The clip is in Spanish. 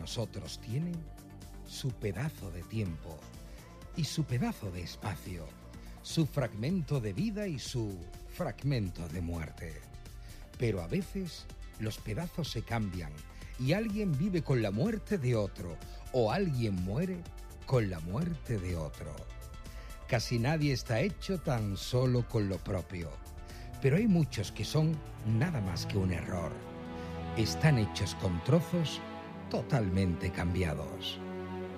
nosotros tiene su pedazo de tiempo y su pedazo de espacio, su fragmento de vida y su fragmento de muerte. Pero a veces los pedazos se cambian y alguien vive con la muerte de otro o alguien muere con la muerte de otro. Casi nadie está hecho tan solo con lo propio, pero hay muchos que son nada más que un error. Están hechos con trozos totalmente cambiados.